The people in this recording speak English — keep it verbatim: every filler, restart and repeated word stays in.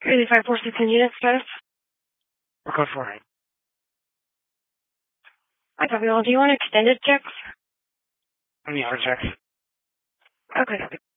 Crazy five four six in unit status. Or code four. I copy all. Do you want extended checks? How many hour checks? Okay.